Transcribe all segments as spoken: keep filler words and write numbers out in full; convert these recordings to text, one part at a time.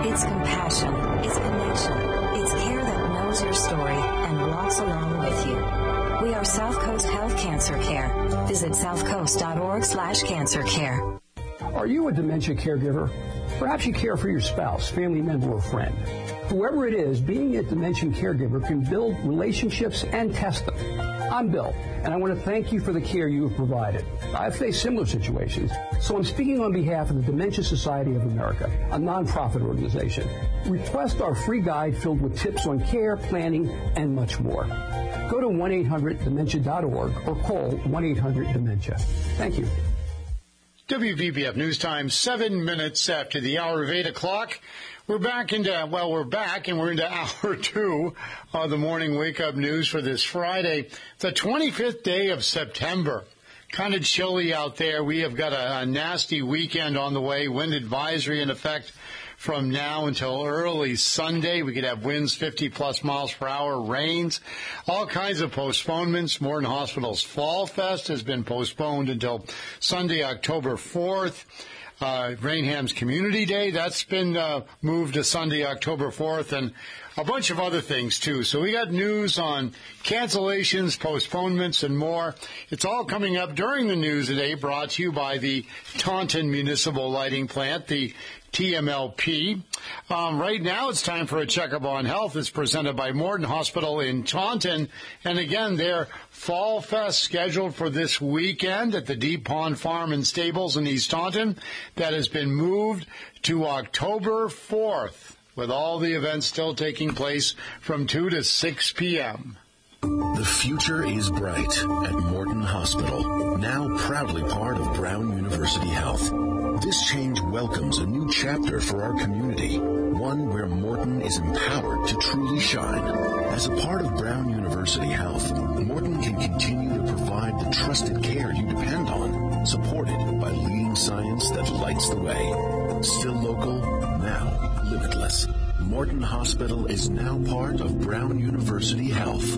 It's compassion. It's connection. It's care that knows your story and walks along with you. We are South Coast Health Cancer Care. Visit southcoast.org slash cancer care. Are you a dementia caregiver? Perhaps you care for your spouse, family member, or friend. Whoever it is, being a dementia caregiver can build relationships and test them. I'm Bill, and I want to thank you for the care you have provided. I've faced similar situations, so I'm speaking on behalf of the Dementia Society of America, a nonprofit organization. Request our free guide filled with tips on care, planning, and much more. Go to one eight hundred dementia dot org or call one eight hundred dementia. Thank you. W B B F News Time, seven minutes after the hour of eight o'clock. We're back into, well, we're back and we're into hour two of the morning wake-up news for this Friday, the twenty-fifth day of September. Kind of chilly out there. We have got a, a nasty weekend on the way. Wind advisory in effect from now until early Sunday. We could have winds fifty plus miles per hour, rains, all kinds of postponements. Morton Hospital's Fall Fest has been postponed until Sunday, October fourth. Uh, Rainham's Community Day, that's been uh, moved to Sunday, October fourth, and a bunch of other things, too. So we got news on cancellations, postponements, and more. It's all coming up during the news today, brought to you by the Taunton Municipal Lighting Plant, the T M L P. Um, right now, it's time for a checkup on health. It's presented by Morton Hospital in Taunton. And again, their Fall Fest scheduled for this weekend at the Deep Pond Farm and Stables in East Taunton. That has been moved to October fourth, with all the events still taking place from two to six p.m. The future is bright at Morton Hospital, now proudly part of Brown University Health. This change welcomes a new chapter for our community, one where Morton is empowered to truly shine. As a part of Brown University Health, Morton can continue to provide the trusted care you depend on, supported by leading science that lights the way. Still local, now limitless. Morton Hospital is now part of Brown University Health.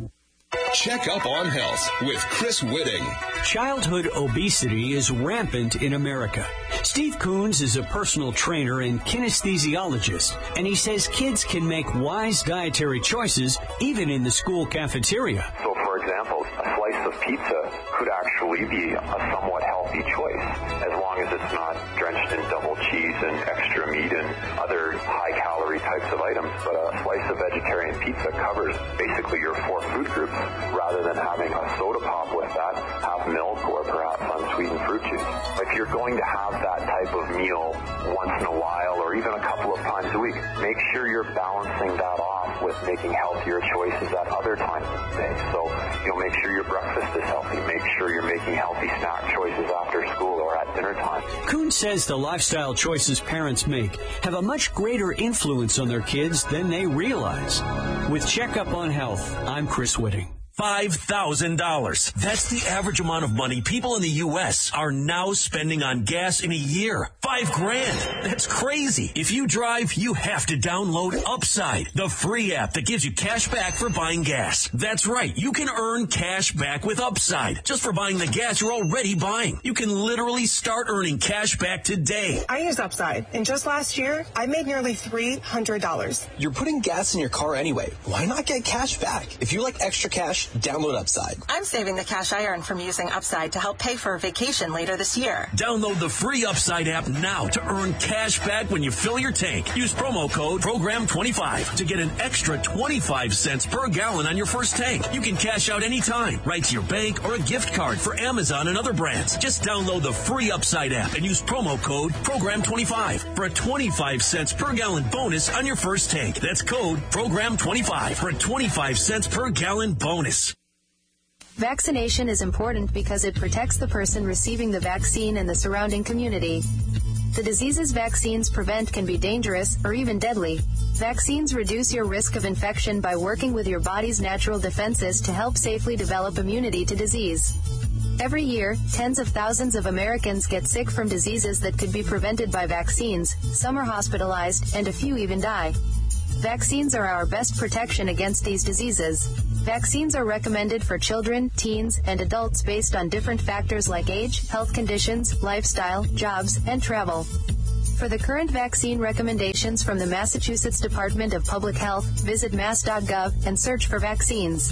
Check up on health with Chris Whitting. Childhood obesity is rampant in America. Steve Coons is a personal trainer and kinesthesiologist, and he says kids can make wise dietary choices even in the school cafeteria. So, for example, a slice of pizza could actually be a somewhat healthy choice, as long as it's not drenched in double cheese and extra meat and other high-calorie types of items. But a slice of vegetarian pizza covers basically your four food groups, rather than having a soda pop with that, half milk or perhaps unsweetened fruit juice. If you're going to have that type of meal once in a while or even a couple of times a week, make sure you're balancing that off with making healthier choices at other times of the day. So, you know, make sure your breakfast is healthy. Make sure you're making healthy snack choices after school or at dinner time. Coon says the lifestyle choices parents make have a much greater influence on their kids than they realize. With Checkup on Health, I'm Chris Whitting. five thousand dollars. That's the average amount of money people in the U S are now spending on gas in a year. Five grand. That's crazy. If you drive, you have to download Upside, the free app that gives you cash back for buying gas. That's right. You can earn cash back with Upside just for buying the gas you're already buying. You can literally start earning cash back today. I use Upside, and just last year, I made nearly three hundred dollars. You're putting gas in your car anyway. Why not get cash back? If you like extra cash, download Upside. I'm saving the cash I earn from using Upside to help pay for a vacation later this year. Download the free Upside app now to earn cash back when you fill your tank. Use promo code program twenty-five to get an extra twenty-five cents per gallon on your first tank. You can cash out anytime, right to your bank or a gift card for Amazon and other brands. Just download the free Upside app and use promo code program twenty-five for a twenty-five cents per gallon bonus on your first tank. That's code program twenty-five for a twenty-five cents per gallon bonus. Vaccination is important because it protects the person receiving the vaccine and the surrounding community. The diseases vaccines prevent can be dangerous or even deadly. Vaccines reduce your risk of infection by working with your body's natural defenses to help safely develop immunity to disease. Every year, tens of thousands of Americans get sick from diseases that could be prevented by vaccines. Some are hospitalized, and a few even die. Vaccines are our best protection against these diseases. Vaccines are recommended for children, teens, and adults based on different factors like age, health conditions, lifestyle, jobs, and travel. For the current vaccine recommendations from the Massachusetts Department of Public Health, visit mass dot gov and search for vaccines.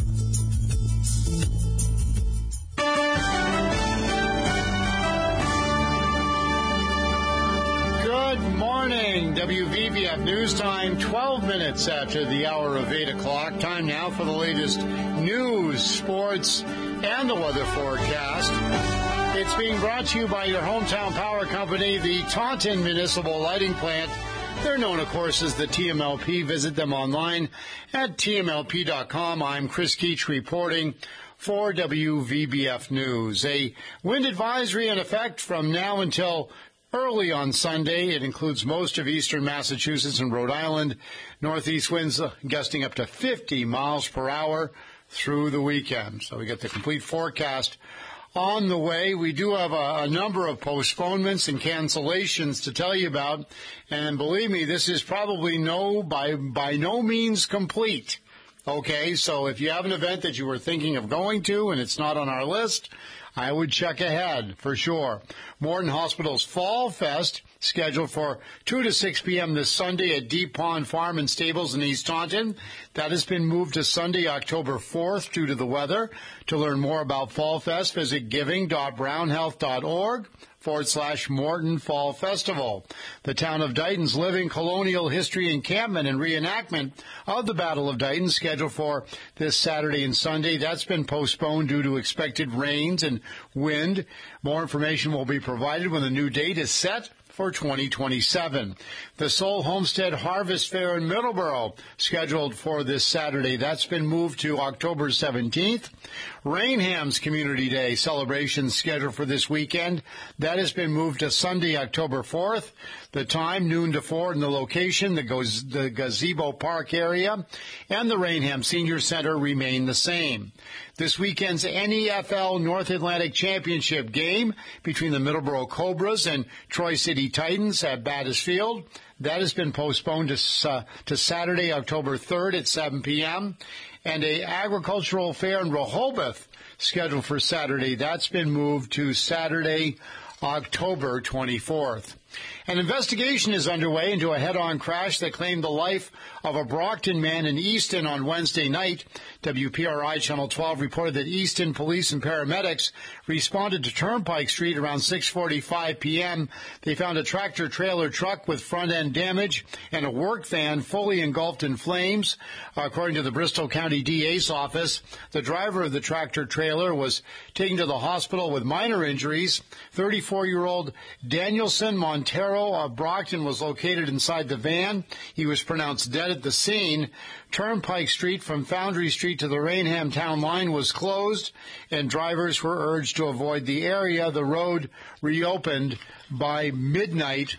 Good morning, W V B F News Time, twelve minutes after the hour of eight o'clock. Time now for the latest news, sports, and the weather forecast. It's being brought to you by your hometown power company, the Taunton Municipal Lighting Plant. They're known, of course, as the T M L P. Visit them online at T M L P dot com. I'm Chris Keach reporting for W V B F News. A wind advisory in effect from now until early on Sunday. It includes most of eastern Massachusetts and Rhode Island. Northeast winds gusting up to fifty miles per hour through the weekend. So we get the complete forecast on the way. We do have a, a number of postponements and cancellations to tell you about. And believe me, this is probably no by by no means complete. Okay, so if you have an event that you were thinking of going to and it's not on our list, I would check ahead for sure. Morton Hospital's Fall Fest, scheduled for two to six p.m. this Sunday at Deep Pond Farm and Stables in East Taunton. That has been moved to Sunday, October fourth, due to the weather. To learn more about Fall Fest, visit giving dot brown health dot org forward slash Morton Fall Festival. The town of Dighton's Living Colonial History Encampment and reenactment of the Battle of Dighton, scheduled for this Saturday and Sunday. That's been postponed due to expected rains and wind. More information will be provided when the new date is set for twenty twenty-seven. The Soul Homestead Harvest Fair in Middleborough, scheduled for this Saturday. That's been moved to October seventeenth. Rainham's Community Day celebration scheduled for this weekend. That has been moved to Sunday, October fourth. The time, noon to four, and the location, the, Goz- the Gazebo Park area, and the Rainham Senior Center remain the same. This weekend's N E F L North Atlantic Championship game between the Middleborough Cobras and Troy City Titans at Battis Field, that has been postponed to, uh, to Saturday, October third at seven p.m. And a agricultural fair in Rehoboth scheduled for Saturday. That's been moved to Saturday, October twenty-fourth. An investigation is underway into a head-on crash that claimed the life of a Brockton man in Easton on Wednesday night. W P R I Channel twelve reported that Easton police and paramedics responded to Turnpike Street around six forty-five p.m. They found a tractor-trailer truck with front-end damage and a work van fully engulfed in flames. According to the Bristol County D A's office, the driver of the tractor-trailer was taken to the hospital with minor injuries. thirty-four-year-old Danielson Montero of Brockton was located inside the van. He was pronounced dead at the scene. Turnpike Street from Foundry Street to the Rainham Town Line was closed, and drivers were urged to avoid the area. The road reopened by midnight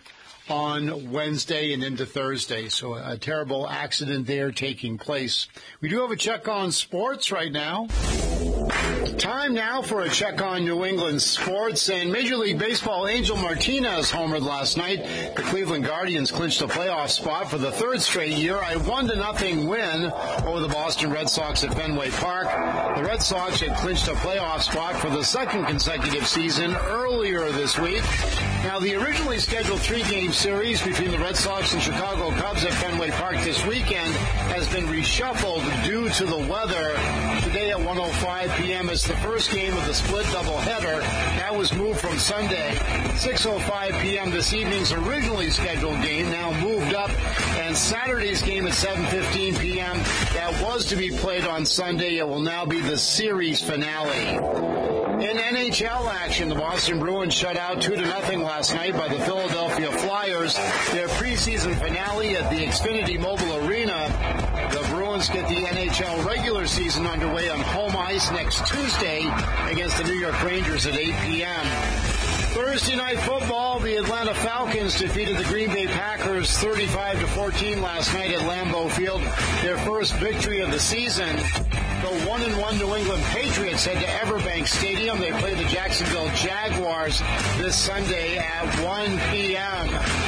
on Wednesday and into Thursday. So a terrible accident there taking place. We do have a check on sports right now. Time now for a check on New England sports. And Major League Baseball Angel Martinez homered last night. The Cleveland Guardians clinched a playoff spot for the third straight year. A one to nothing win over the Boston Red Sox at Fenway Park. The Red Sox had clinched a playoff spot for the second consecutive season earlier this week. Now, the originally scheduled three-game series between the Red Sox and Chicago Cubs at Fenway Park this weekend has been reshuffled due to the weather. Today at one oh five p.m. is the first game of the split doubleheader. That was moved from Sunday. six oh five p.m. this evening's originally scheduled game now moved up, and Saturday's game at seven fifteen p.m. that was to be played on Sunday. It will now be the series finale. In N H L action, the Boston Bruins shut out two to nothing last night by the Philadelphia Flyers. Their preseason finale at the Xfinity Mobile Arena. The Bruins get the N H L regular season underway on home ice next Tuesday against the New York Rangers at eight p.m. Thursday night football, the Atlanta Falcons defeated the Green Bay Packers thirty-five to fourteen last night at Lambeau Field, their first victory of the season. The one and one New England Patriots head to Everbank Stadium. They play the Jacksonville Jaguars this Sunday at one p.m.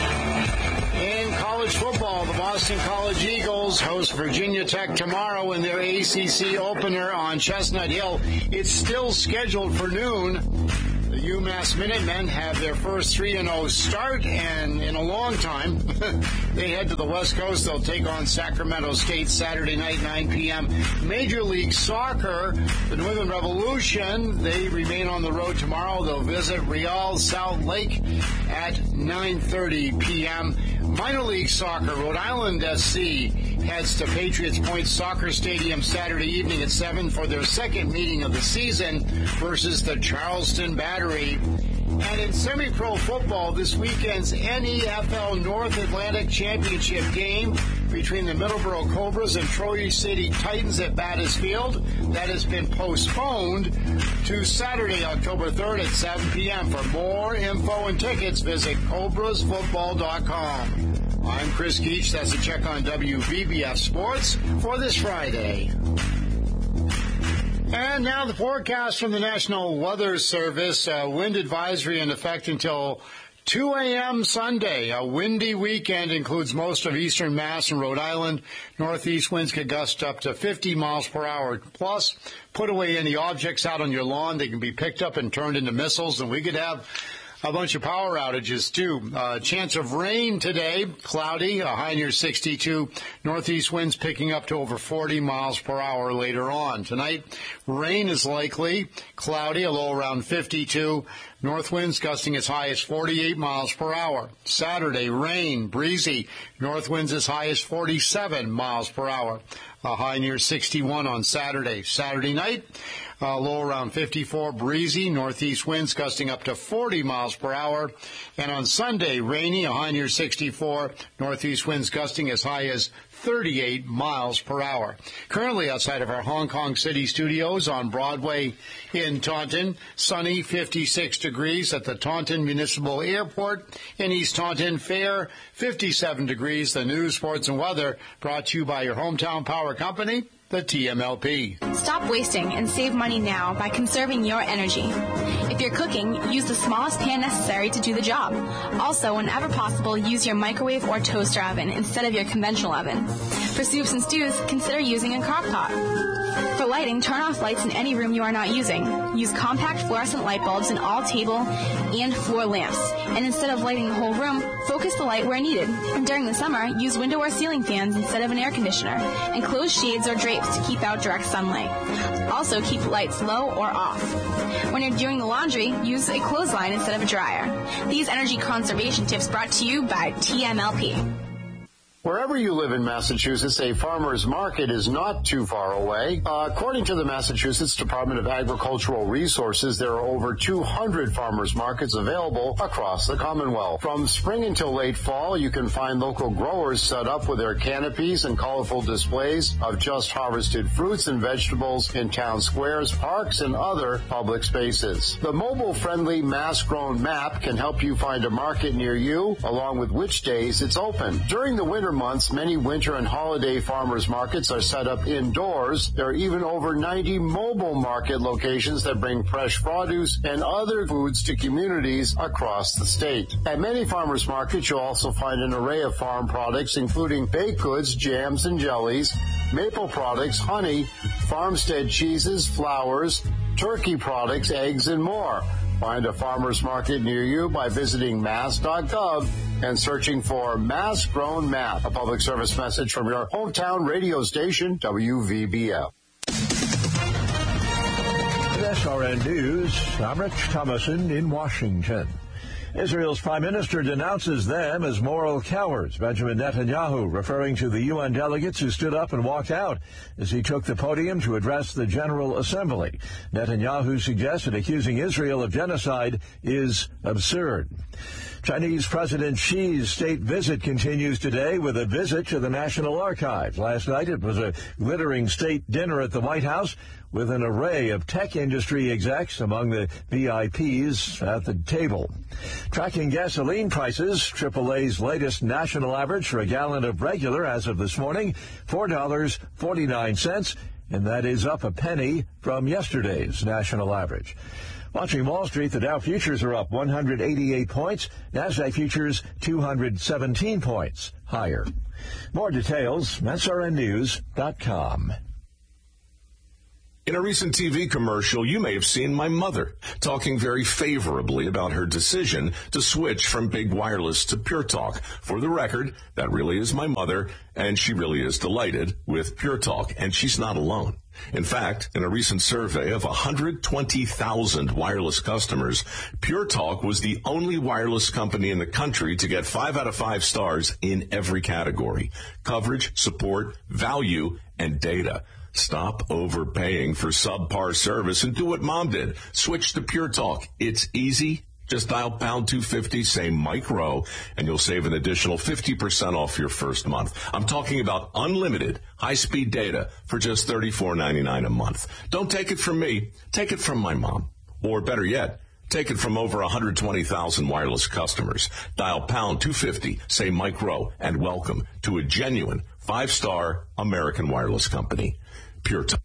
In college football, the Boston College Eagles host Virginia Tech tomorrow in their A C C opener on Chestnut Hill. It's still scheduled for noon. The UMass Minutemen have their first three and oh start, and in a long time, they head to the West Coast. They'll take on Sacramento State Saturday night, nine p.m. Major League Soccer, the New England Revolution, they remain on the road tomorrow. They'll visit Real Salt Lake at nine thirty p.m. Minor League Soccer, Rhode Island S C heads to Patriots Point Soccer Stadium Saturday evening at seven for their second meeting of the season versus the Charleston Battery. And in semi-pro football, this weekend's N E F L North Atlantic Championship game between the Middleborough Cobras and Troy City Titans at Battis Field, that has been postponed to Saturday, October third at seven p.m. For more info and tickets, visit cobras football dot com. I'm Chris Geach. That's a check on W V B F Sports for this Friday. And now the forecast from the National Weather Service. Uh, wind advisory in effect until two a.m. Sunday. A windy weekend includes most of eastern Mass and Rhode Island. Northeast winds could gust up to fifty miles per hour. Plus, put away any objects out on your lawn. They can be picked up and turned into missiles, and we could have a bunch of power outages, too. Uh, chance of rain today, cloudy, a high near sixty-two. Northeast winds picking up to over forty miles per hour later on. Tonight, rain is likely, cloudy, a low around fifty-two. North winds gusting as high as forty-eight miles per hour. Saturday, rain, breezy. North winds as high as forty-seven miles per hour. A high near sixty-one on Saturday. Saturday night, Uh, low around fifty-four, breezy, northeast winds gusting up to forty miles per hour. And on Sunday, rainy, a high near sixty-four, northeast winds gusting as high as thirty-eight miles per hour. Currently outside of our Hong Kong City studios on Broadway in Taunton, sunny, fifty-six degrees at the Taunton Municipal Airport in East Taunton. Fair, fifty-seven degrees. The news, sports, and weather brought to you by your hometown power company, the T M L P. Stop wasting and save money now by conserving your energy. If you're cooking, use the smallest pan necessary to do the job. Also, whenever possible, use your microwave or toaster oven instead of your conventional oven. For soups and stews, consider using a crock pot. For lighting, turn off lights in any room you are not using. Use compact fluorescent light bulbs in all table and floor lamps. And instead of lighting the whole room, focus the light where needed. And during the summer, use window or ceiling fans instead of an air conditioner. And close shades or drapes to keep out direct sunlight. Also, keep lights low or off. When you're doing the laundry, use a clothesline instead of a dryer. These energy conservation tips brought to you by T M L P. Wherever you live in Massachusetts, a farmer's market is not too far away. Uh, according to the Massachusetts Department of Agricultural Resources, there are over two hundred farmers markets available across the Commonwealth. From spring until late fall, you can find local growers set up with their canopies and colorful displays of just harvested fruits and vegetables in town squares, parks, and other public spaces. The mobile-friendly Mass-Grown map can help you find a market near you, along with which days it's open. During the winter months, many winter and holiday farmers markets are set up indoors. There are even over ninety mobile market locations that bring fresh produce and other foods to communities across the state. At many farmers markets, you'll also find an array of farm products, including baked goods, jams and jellies, maple products, honey, farmstead cheeses, flowers, turkey products, eggs, and more. Find a farmer's market near you by visiting mass dot gov and searching for Mass-Grown Map. A public service message from your hometown radio station, W V B F. With S R N News, I'm Rich Thomason in Washington. Israel's prime minister denounces them as moral cowards, Benjamin Netanyahu, referring to the U N delegates who stood up and walked out as he took the podium to address the General Assembly. Netanyahu suggests that accusing Israel of genocide is absurd. Chinese President Xi's state visit continues today with a visit to the National Archives. Last night it was a glittering state dinner at the White House with an array of tech industry execs among the V I Ps at the table. Tracking gasoline prices, triple A's latest national average for a gallon of regular as of this morning, four dollars and forty-nine cents, and that is up a penny from yesterday's national average. Watching Wall Street, the Dow futures are up one hundred eighty-eight points, NASDAQ futures two hundred seventeen points higher. More details, S R N news dot com. In a recent T V commercial, you may have seen my mother talking very favorably about her decision to switch from big wireless to Pure Talk. For the record, that really is my mother, and she really is delighted with Pure Talk, and she's not alone. In fact, in a recent survey of one hundred twenty thousand wireless customers, Pure Talk was the only wireless company in the country to get five out of five stars in every category: coverage, support, value, and data. Stop overpaying for subpar service and do what Mom did. Switch to Pure Talk. It's easy. Just dial pound two fifty, say Mike Rowe, and you'll save an additional fifty percent off your first month. I'm talking about unlimited high-speed data for just thirty-four ninety-nine a month. Don't take it from me. Take it from my mom. Or better yet, take it from over one hundred twenty thousand wireless customers. Dial pound two fifty, say Mike Rowe, and welcome to a genuine five-star American wireless company. Pure Talk.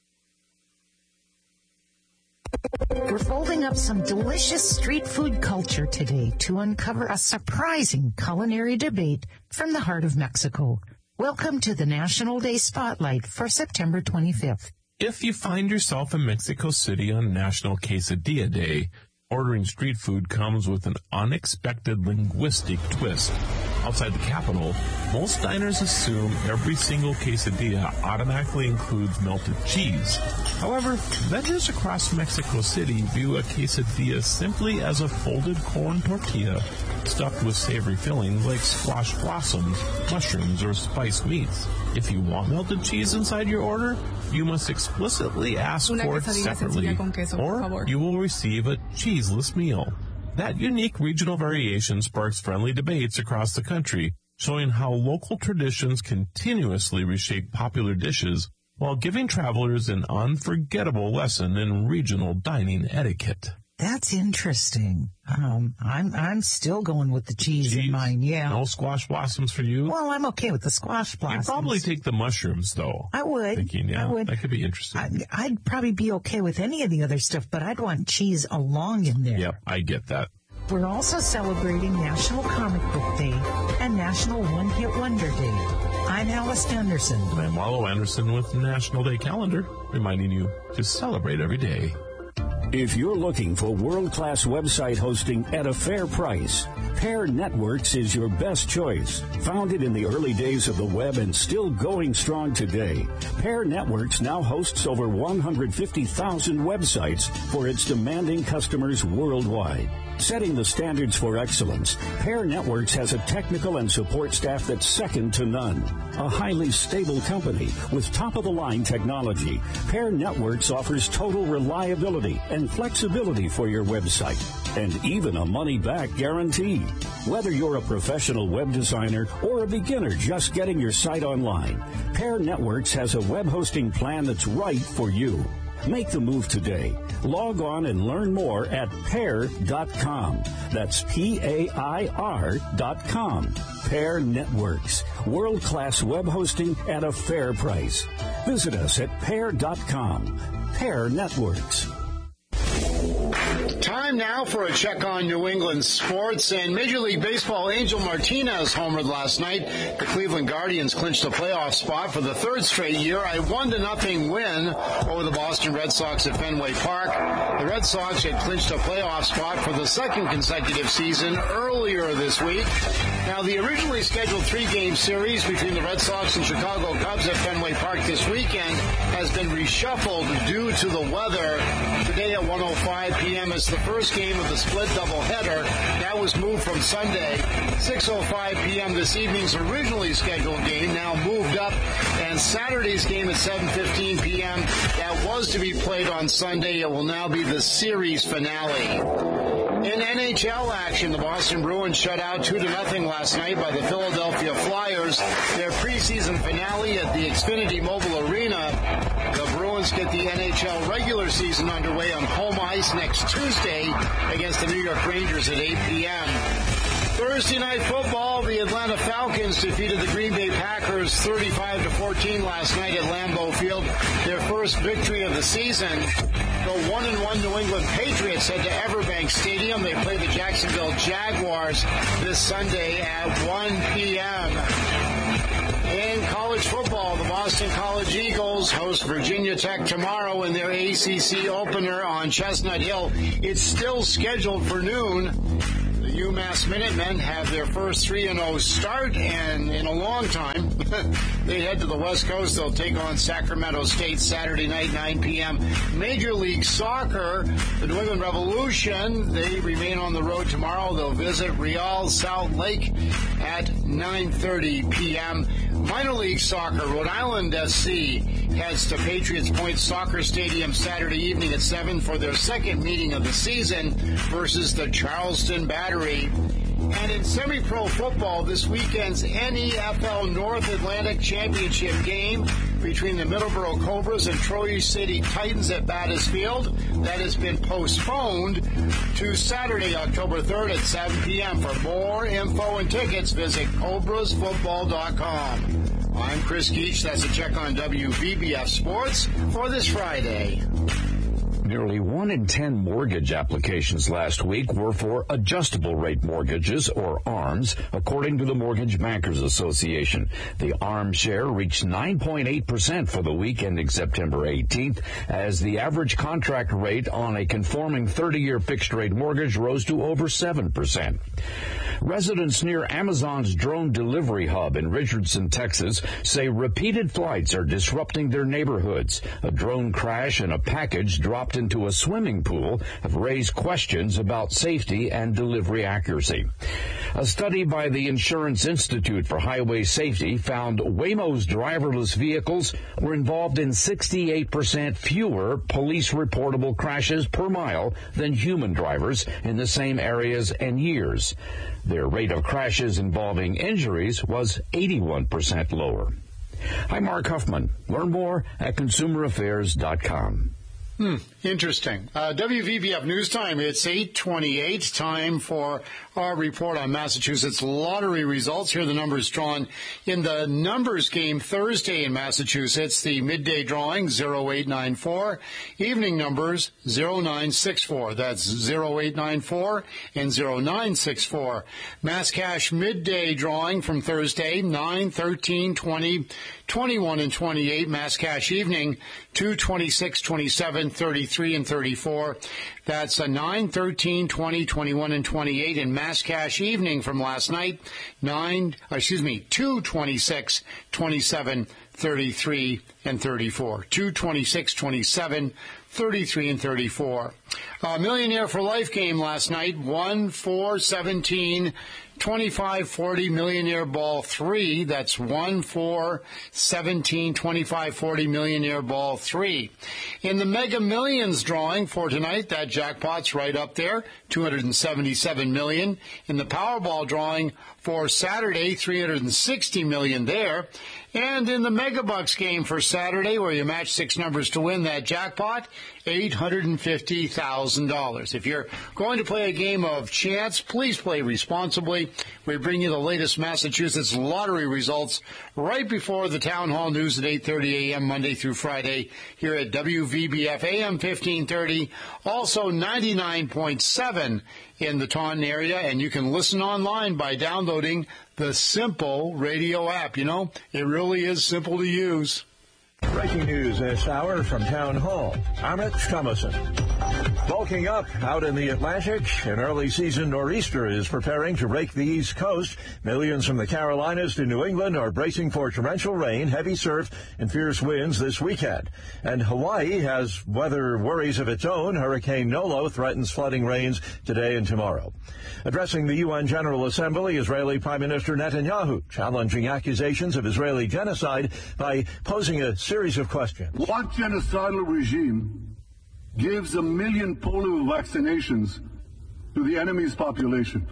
We're folding up some delicious street food culture today to uncover a surprising culinary debate from the heart of Mexico. Welcome to the National Day Spotlight for September twenty-fifth. If you find yourself in Mexico City on National Quesadilla Day, ordering street food comes with an unexpected linguistic twist. Outside the capital, most diners assume every single quesadilla automatically includes melted cheese. However, vendors across Mexico City view a quesadilla simply as a folded corn tortilla stuffed with savory fillings like squash blossoms, mushrooms, or spiced meats. If you want melted cheese inside your order, you must explicitly ask for it separately, or you will receive a cheeseless meal. That unique regional variation sparks friendly debates across the country, showing how local traditions continuously reshape popular dishes while giving travelers an unforgettable lesson in regional dining etiquette. That's interesting. Um, I'm I'm still going with the cheese, cheese in mine, yeah. No squash blossoms for you? Well, I'm okay with the squash blossoms. You'd probably take the mushrooms, though. I would. Thinking, yeah, I would. That could be interesting. I'd, I'd probably be okay with any of the other stuff, but I'd want cheese along in there. Yep, I get that. We're also celebrating National Comic Book Day and National One Hit Wonder Day. I'm Alice Anderson. And I'm Wallow Anderson with the National Day Calendar, reminding you to celebrate every day. If you're looking for world-class website hosting at a fair price, Pair Networks is your best choice. Founded in the early days of the web and still going strong today, Pair Networks now hosts over one hundred fifty thousand websites for its demanding customers worldwide. Setting the standards for excellence, Pair Networks has a technical and support staff that's second to none. A highly stable company with top-of-the-line technology, Pair Networks offers total reliability and flexibility for your website, and even a money-back guarantee. Whether you're a professional web designer or a beginner just getting your site online, Pair Networks has a web hosting plan that's right for you. Make the move today. Log on and learn more at pair dot com. That's P A I R dot com. Pair Networks. World-class web hosting at a fair price. Visit us at pair dot com. Pair Networks. Time now for a check on New England sports. And Major League Baseball Angel Martinez homered last night. The Cleveland Guardians clinched a playoff spot for the third straight year. A one to nothing win over the Boston Red Sox at Fenway Park. The Red Sox had clinched a playoff spot for the second consecutive season earlier this week. Now, the originally scheduled three-game series between the Red Sox and Chicago Cubs at Fenway Park this weekend has been reshuffled due to the weather. Today at one oh five p.m. is the first game of the split doubleheader. That was moved from Sunday. six oh five p.m. this evening's originally scheduled game now moved up. And Saturday's game at seven fifteen p.m. that was to be played on Sunday. It will now be the series finale. In N H L action, the Boston Bruins shut out two to nothing last night by the Philadelphia Flyers. Their preseason finale at the Xfinity Mobile Arena. The Bruins get the N H L regular season underway on home ice next Tuesday against the New York Rangers at eight p.m. Thursday night football, the Atlanta Falcons defeated the Green Bay Packers thirty-five to fourteen last night at Lambeau Field, their first victory of the season. The one and one New England Patriots head to Everbank Stadium. They play the Jacksonville Jaguars this Sunday at one p.m. In college football, the Boston Boston College Eagles host Virginia Tech tomorrow in their A C C opener on Chestnut Hill. It's still scheduled for noon. The UMass Minutemen have their first three and oh start, and in a long time, they head to the West Coast. They'll take on Sacramento State Saturday night, nine p.m. Major League Soccer, the New England Revolution, they remain on the road tomorrow. They'll visit Real Salt Lake at nine thirty p.m. Minor League Soccer, Rhode Island S C heads to Patriots Point Soccer Stadium Saturday evening at seven for their second meeting of the season versus the Charleston Battery. And in semi-pro football, this weekend's N E F L North Atlantic Championship game between the Middleborough Cobras and Troy City Titans at Battis Field, that has been postponed to Saturday, October third at seven p.m. For more info and tickets, visit cobras football dot com. I'm Chris Geach. That's a check on W V B F Sports for this Friday. Nearly one in ten mortgage applications last week were for adjustable rate mortgages, or A R Ms, according to the Mortgage Bankers Association. The A R M share reached nine point eight percent for the week ending September eighteenth, as the average contract rate on a conforming thirty-year fixed-rate mortgage rose to over seven percent. Residents near Amazon's drone delivery hub in Richardson, Texas, say repeated flights are disrupting their neighborhoods. A drone crash and a package dropped into a swimming pool have raised questions about safety and delivery accuracy. A study by the Insurance Institute for Highway Safety found Waymo's driverless vehicles were involved in sixty-eight percent fewer police reportable crashes per mile than human drivers in the same areas and years. Their rate of crashes involving injuries was eighty-one percent lower. I'm Mark Huffman. Learn more at consumer affairs dot com. Hmm, interesting. Uh, W V B F News Time, it's eight twenty-eight, time for our report on Massachusetts lottery results. Here are the numbers drawn in the numbers game Thursday in Massachusetts. The midday drawing, zero eight nine four. Evening numbers, zero nine six four. That's zero eight nine four and zero nine six four. Mass Cash midday drawing from Thursday, nine, thirteen, twenty, twenty-one, and twenty-eight. Mass Cash evening, two, twenty-six, twenty-seven, thirty-three, and thirty-four. That's a nine, thirteen, twenty, twenty-one, and twenty-eight. And Mass Cash evening from last night, nine, excuse me, two, twenty-six, twenty-seven, thirty-three, and thirty-four. two, twenty-six, twenty-seven, thirty-three, and thirty-four. Uh, Millionaire for Life game last night, one, four, seventeen, twenty-five, forty, Millionaire Ball three. That's one, four, seventeen, twenty-five, forty, Millionaire Ball three. In the Mega Millions drawing for tonight, that jackpot's right up there, two hundred seventy-seven million dollars. In the Powerball drawing for Saturday, three hundred sixty million dollars there. And in the Megabucks game for Saturday, where you match six numbers to win that jackpot, eight hundred fifty thousand dollars. If you're going to play a game of chance, please play responsibly. We bring you the latest Massachusetts lottery results right before the Town Hall News at eight thirty a.m. Monday through Friday here at W V B F A M fifteen thirty, also ninety-nine point seven in the Taunton area, and you can listen online by downloading the Simple Radio app. You know, it really is simple to use. Breaking news this hour from Town Hall. I'm Rich Thomason. Bulking up out in the Atlantic, an early season nor'easter is preparing to rake the East Coast. Millions from the Carolinas to New England are bracing for torrential rain, heavy surf, and fierce winds this weekend. And Hawaii has weather worries of its own. Hurricane Nolo threatens flooding rains today and tomorrow. Addressing the U N General Assembly, Israeli Prime Minister Netanyahu challenging accusations of Israeli genocide by posing a series of questions. What genocidal regime gives a million polio vaccinations to the enemy's population?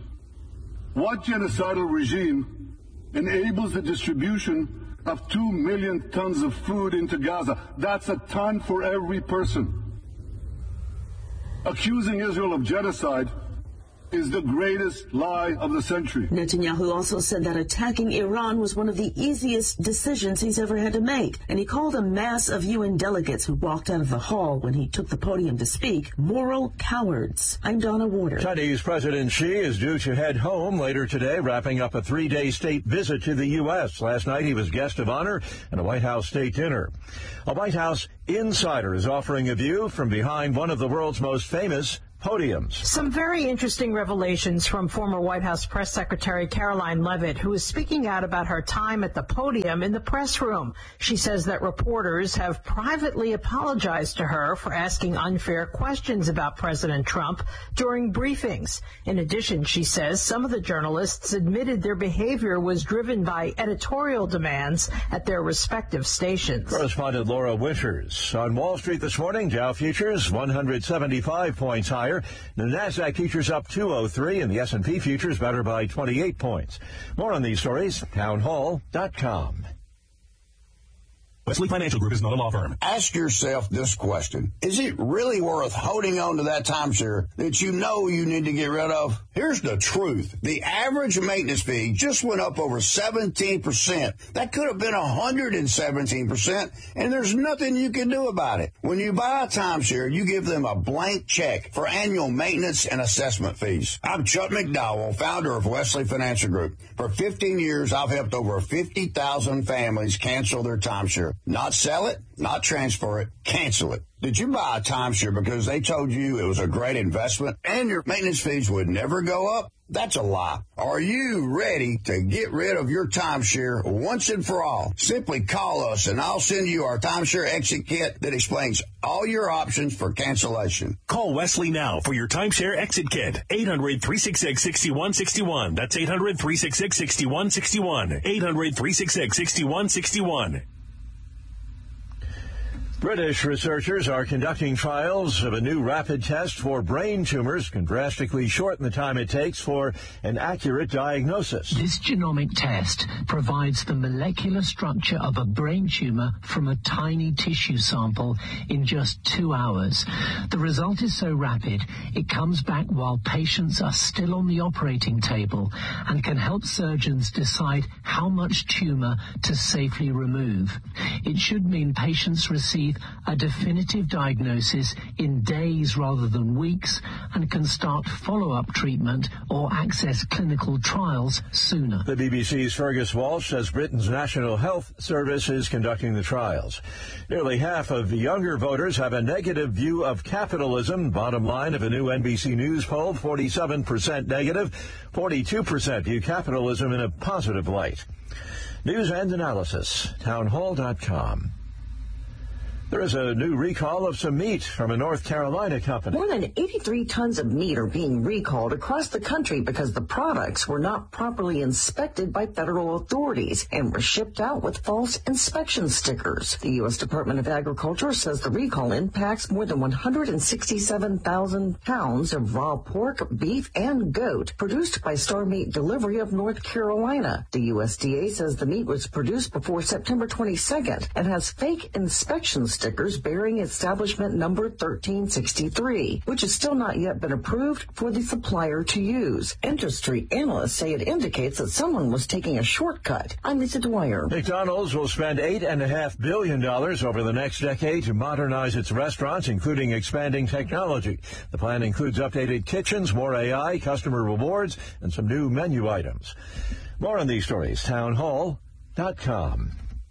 What genocidal regime enables the distribution of two million tons of food into Gaza? That's a ton for every person. Accusing Israel of genocide is the greatest lie of the century. Netanyahu also said that attacking Iran was one of the easiest decisions he's ever had to make, and he called a mass of U N delegates who walked out of the hall when he took the podium to speak moral cowards. I'm Donna Warder. Chinese President Xi is due to head home later today, wrapping up a three-day state visit to the U S. Last night he was guest of honor at a White House state dinner. A White House insider is offering a view from behind one of the world's most famous podiums. Some very interesting revelations from former White House Press Secretary Caroline Leavitt, who is speaking out about her time at the podium in the press room. She says that reporters have privately apologized to her for asking unfair questions about President Trump during briefings. In addition, she says some of the journalists admitted their behavior was driven by editorial demands at their respective stations. Correspondent Laura Winters. On Wall Street this morning, Dow futures one hundred seventy-five points higher. The NASDAQ futures up two oh three and the S and P futures better by twenty-eight points. More on these stories, townhall dot com. Wesley Financial Group is not a law firm. Ask yourself this question. Is it really worth holding on to that timeshare that you know you need to get rid of? Here's the truth. The average maintenance fee just went up over seventeen percent. That could have been one hundred seventeen percent, and there's nothing you can do about it. When you buy a timeshare, you give them a blank check for annual maintenance and assessment fees. I'm Chuck McDowell, founder of Wesley Financial Group. For fifteen years, I've helped over fifty thousand families cancel their timeshare. Not sell it, not transfer it, cancel it. Did you buy a timeshare because they told you it was a great investment and your maintenance fees would never go up? That's a lie. Are you ready to get rid of your timeshare once and for all? Simply call us and I'll send you our timeshare exit kit that explains all your options for cancellation. Call Wesley now for your timeshare exit kit. eight hundred, three six six, six one six one. That's eight hundred, three six six, six one six one. eight hundred, three six six, six one six one. British researchers are conducting trials of a new rapid test for brain tumors can drastically shorten the time it takes for an accurate diagnosis. This genomic test provides the molecular structure of a brain tumor from a tiny tissue sample in just two hours. The result is so rapid, it comes back while patients are still on the operating table and can help surgeons decide how much tumor to safely remove. It should mean patients receive a definitive diagnosis in days rather than weeks and can start follow-up treatment or access clinical trials sooner. The B B C's Fergus Walsh says Britain's National Health Service is conducting the trials. Nearly half of the younger voters have a negative view of capitalism. Bottom line of a new N B C News poll, forty-seven percent negative, forty-two percent view capitalism in a positive light. News and analysis, townhall dot com. There is a new recall of some meat from a North Carolina company. More than eighty-three tons of meat are being recalled across the country because the products were not properly inspected by federal authorities and were shipped out with false inspection stickers. The U S Department of Agriculture says the recall impacts more than one hundred sixty-seven thousand pounds of raw pork, beef, and goat produced by Star Meat Delivery of North Carolina. The U S D A says the meat was produced before September twenty-second and has fake inspection stickers stickers bearing establishment number thirteen sixty-three, which has still not yet been approved for the supplier to use. Industry analysts say it indicates that someone was taking a shortcut. I'm Lisa Dwyer. McDonald's will spend eight point five billion dollars over the next decade to modernize its restaurants, including expanding technology. The plan includes updated kitchens, more A I, customer rewards, and some new menu items. More on these stories, townhall dot com.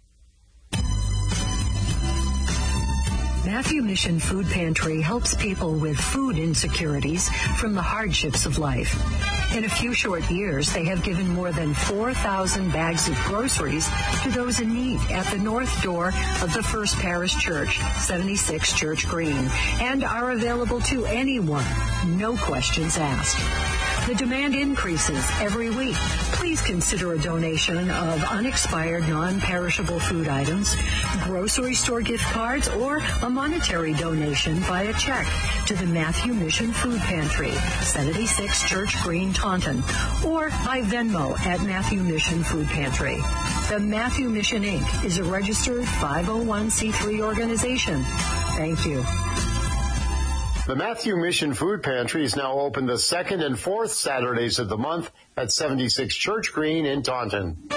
Matthew Mission Food Pantry helps people with food insecurities from the hardships of life. In a few short years, they have given more than four thousand bags of groceries to those in need at the north door of the First Parish Church, seventy-six Church Green, and are available to anyone, no questions asked. The demand increases every week. Please consider a donation of unexpired, non-perishable food items, grocery store gift cards, or a monetary donation via check to the Matthew Mission Food Pantry, seventy-six Church Green, Taunton, or by Venmo at Matthew Mission Food Pantry. The Matthew Mission, Incorporated is a registered five oh one c three organization. Thank you. The Matthew Mission Food Pantry is now open the second and fourth Saturdays of the month at seventy-six Church Green in Taunton. Good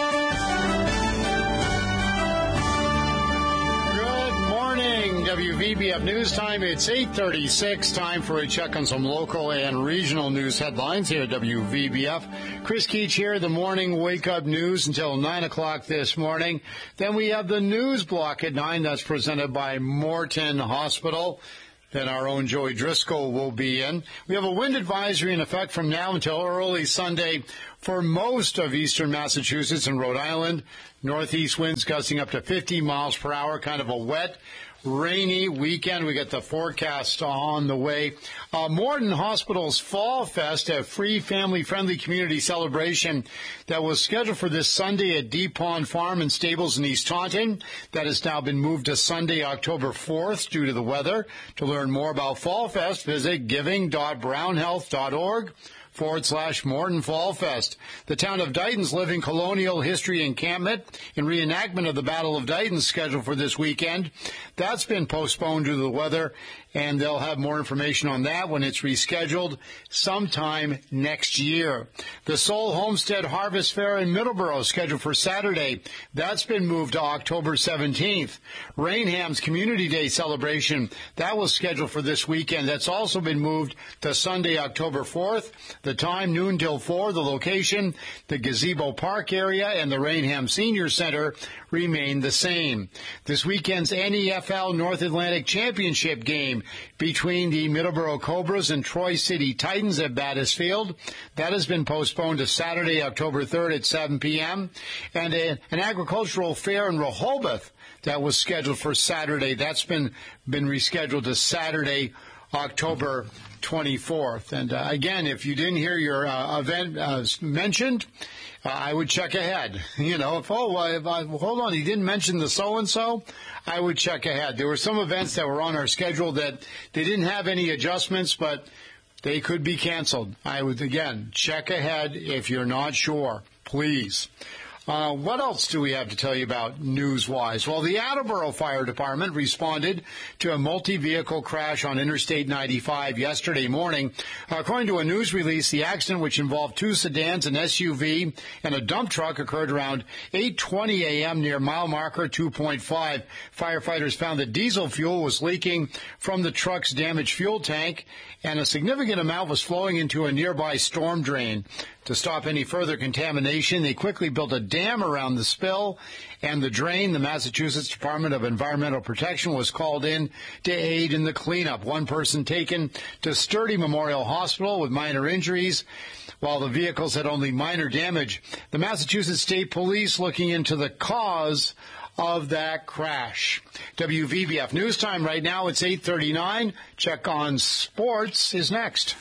morning, W V B F News Time. It's eight thirty-six. Time for a check on some local and regional news headlines here at W V B F. Chris Keach here, the morning wake-up news until nine o'clock this morning. Then we have the news block at nine. That's presented by Morton Hospital. Then our own Joey Driscoll will be in. We have a wind advisory in effect from now until early Sunday for most of eastern Massachusetts and Rhode Island. Northeast winds gusting up to fifty miles per hour, kind of a wet, rainy weekend. We get the forecast on the way. Uh, Morton Hospital's Fall Fest, a free family-friendly community celebration that was scheduled for this Sunday at Deep Pond Farm and Stables in East Taunton. That has now been moved to Sunday, October fourth, due to the weather. To learn more about Fall Fest, visit giving dot brown health dot org. forward slash Morton Fall Fest. The town of Dighton's Living Colonial History Encampment in reenactment of the Battle of Dighton scheduled for this weekend. That's been postponed due to the weather, and they'll have more information on that when it's rescheduled sometime next year. The Soul Homestead Harvest Fair in Middleborough scheduled for Saturday. That's been moved to October seventeenth. Rainham's Community Day celebration, that was scheduled for this weekend. That's also been moved to Sunday, October fourth. The time, noon till four. The location, the Gazebo Park area and the Rainham Senior Center remain the same. This weekend's N E F L North Atlantic Championship game between the Middleborough Cobras and Troy City Titans at Battis Field, that has been postponed to Saturday, October third at seven p.m. And a, an agricultural fair in Rehoboth that was scheduled for Saturday, that's been, been rescheduled to Saturday, October twenty-fourth. And uh, again, if you didn't hear your uh, event uh, mentioned, uh, I would check ahead. You know, if, oh, well, if I, well, hold on, he didn't mention the so-and-so, I would check ahead. There were some events that were on our schedule that they didn't have any adjustments, but they could be canceled. I would, again, check ahead if you're not sure, please. Uh, what else do we have to tell you about news-wise? Well, the Attleboro Fire Department responded to a multi-vehicle crash on Interstate ninety-five yesterday morning. According to a news release, the accident, which involved two sedans, an S U V, and a dump truck, occurred around eight twenty a.m. near mile marker two point five. Firefighters found that diesel fuel was leaking from the truck's damaged fuel tank, and a significant amount was flowing into a nearby storm drain. To stop any further contamination, they quickly built a dam around the spill and the drain. The Massachusetts Department of Environmental Protection was called in to aid in the cleanup. One person taken to Sturdy Memorial Hospital with minor injuries, while the vehicles had only minor damage. The Massachusetts State Police looking into the cause of that crash. W V B F News Time right now, it's eight thirty-nine. Check on Sports is next.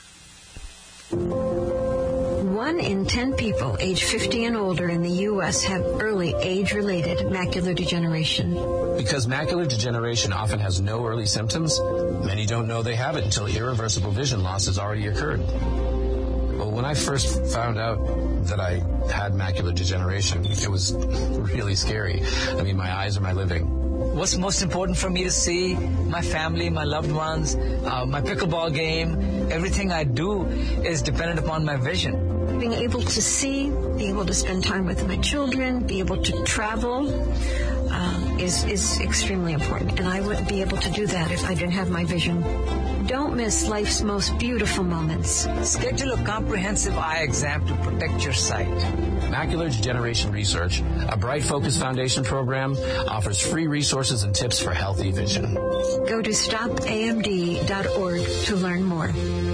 One in ten people age fifty and older in the U S have early age-related macular degeneration. Because macular degeneration often has no early symptoms, many don't know they have it until irreversible vision loss has already occurred. Well, when I first found out that I had macular degeneration, it was really scary. I mean, my eyes are my living. What's most important for me to see? My family, my loved ones, uh, my pickleball game. Everything I do is dependent upon my vision. Being able to see, be able to spend time with my children, be able to travel uh, is, is extremely important. And I wouldn't be able to do that if I didn't have my vision. Don't miss life's most beautiful moments. Schedule a comprehensive eye exam to protect your sight. Macular Degeneration Research, a Bright Focus Foundation program, offers free resources and tips for healthy vision. Go to stop A M D dot org to learn more.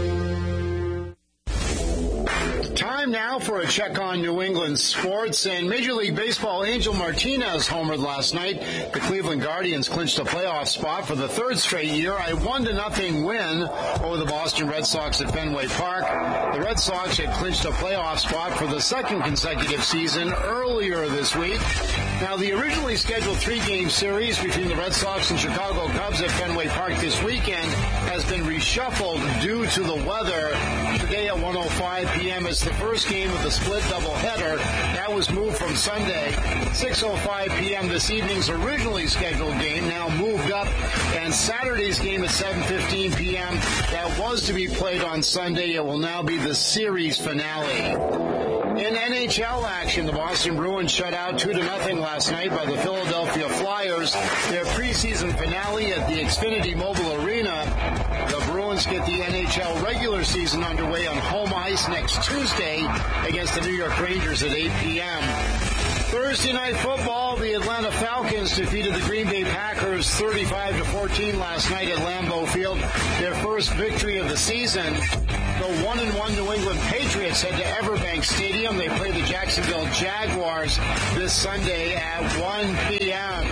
Time now for a check on New England sports. And Major League Baseball, Angel Martinez homered last night. The Cleveland Guardians clinched a playoff spot for the third straight year. A one to nothing win over the Boston Red Sox at Fenway Park. The Red Sox had clinched a playoff spot for the second consecutive season earlier this week. Now, the originally scheduled three-game series between the Red Sox and Chicago Cubs at Fenway Park this weekend has been reshuffled due to the weather. Today at one oh five p.m. is the first game of the split doubleheader. That was moved from Sunday. six oh five p.m. this evening's originally scheduled game now moved up, and Saturday's game at seven fifteen p.m. that was to be played on Sunday. It will now be the series finale. In N H L action, the Boston Bruins shut out two to nothing last night by the Philadelphia Flyers. Their preseason finale at the Xfinity Mobile Arena. The Bruins get the N H L regular season underway on home ice next Tuesday against the New York Rangers at eight p.m. Thursday night football, the Atlanta Falcons defeated the Green Bay Packers thirty-five to fourteen last night at Lambeau Field, their first victory of the season. The one and one New England Patriots head to Everbank Stadium. They play the Jacksonville Jaguars this Sunday at one p.m.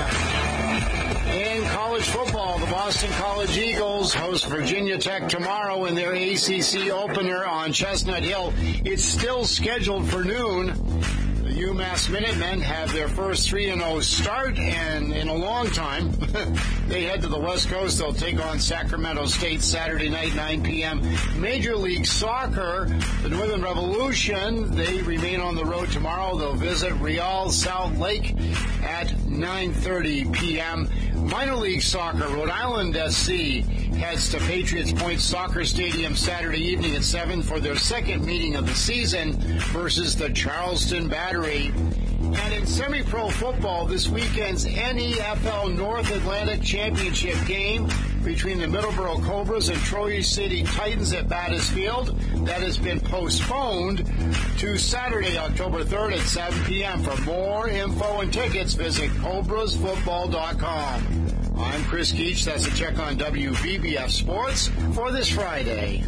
In college football, the Boston College Eagles host Virginia Tech tomorrow in their A C C opener on Chestnut Hill. It's still scheduled for noon. The UMass Minutemen have their first three and oh start, and in a long time, they head to the West Coast. They'll take on Sacramento State Saturday night, nine p.m. Major League Soccer, the New England Revolution, they remain on the road tomorrow. They'll visit Real Salt Lake at nine thirty p.m. Minor League Soccer, Rhode Island S C heads to Patriots Point Soccer Stadium Saturday evening at seven for their second meeting of the season versus the Charleston Battery. And in semi-pro football, this weekend's N E F L North Atlantic Championship game between the Middleborough Cobras and Troy City Titans at Battis Field, that has been postponed to Saturday, October third at seven p.m. For more info and tickets, visit cobras football dot com. I'm Chris Keach. That's a check on W V B F Sports for this Friday.